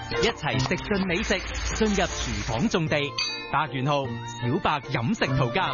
一齊食盡美食，進入廚房種地。百元號小白飲食圖鑑。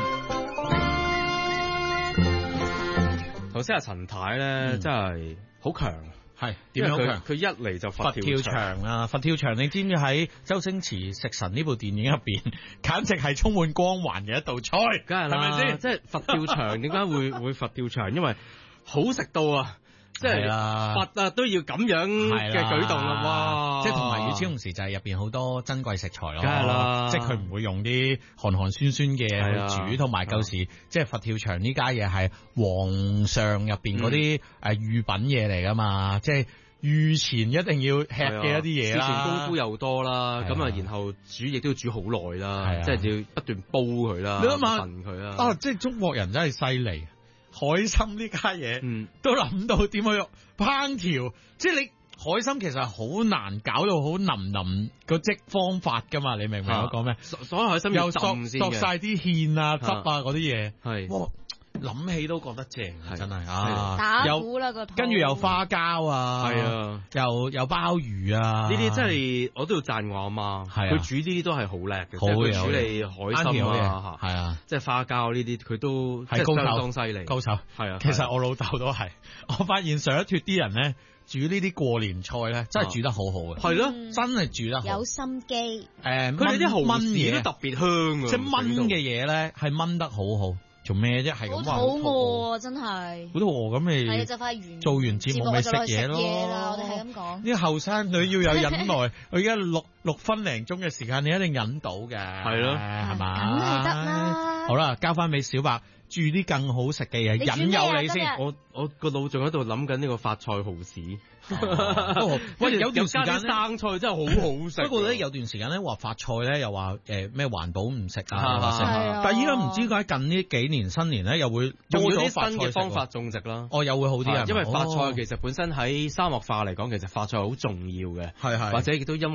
頭先阿陳太咧，真係好強。 係點樣好強？ 佢一嚟就佛跳牆啊！佛跳牆，你知唔知喺周星馳食神呢部電影入邊，簡直係充滿光環嘅一道菜， 梗係啦，係咪先？即係佛跳牆點解會佛跳牆？因為好食到啊！即係佛啊都要咁樣嘅舉動啦，哇！ 即係同埋與此同時就係入邊好多珍貴食材咯， 梗係啦， 即係佢唔會用啲寒寒酸酸嘅去煮，同埋舊時即係佛跳牆呢家嘢係皇上入邊嗰啲御品嘢嚟噶嘛，即係御前一定要吃嘅一啲嘢啦。 之前功夫又多啦，咁啊然後煮亦都要煮好耐啦，即係要不斷煲佢啦， 你諗下燉佢啦。 啊，即係中國人真係犀利。海參呢家嘢，都諗到點去烹調，即係你海參其實好難搞到好腍個即方法噶嘛，你明唔明我講咩？ 所有海參又索晒啲芡啊汁啊嗰啲嘢， 係哇諗起都覺得正，真係打鼓啦個， 跟住有花膠啊， 係啊， 又有鮑魚啊， 呢啲真係我都要讚我阿媽，佢煮呢啲都係好叻嘅，即係佢處理海參啊， 係啊， 即係花膠呢啲佢都係高手， 相當犀利， 高手係啊。 其實我老豆都係，我發現上一脫啲人咧煮呢啲過年菜咧，真係煮得好好嘅， 係咯， 真係煮得好， 有心機。 佢哋啲蠔嘢都特別香啊， 即係燜嘅嘢咧係燜得好好。做咩啫？係咁話好肚餓啊！真係好肚餓咁你係就快完做完節目咪食嘢咯。 我哋係咁講。 呢後生女要有忍耐，我而家6分零鐘嘅時間，你一定忍到嘅。 係咯， 係嘛？ 梗係得啦。 好啦，交翻俾小白煮啲更好食嘅嘢，引誘你先。 我個腦仲喺度諗緊呢個發菜蠔豉。 喂，有段時間生菜真係好好食。 不過咧有段時間咧話發菜咧又話咩環保唔食啊，但係依家唔知點解近呢幾年新年咧又會多咗新嘅方法種植啦。 又會好啲啊， 因為發菜其實本身喺沙漠化嚟講，其實發菜好重要嘅， 係或者亦都因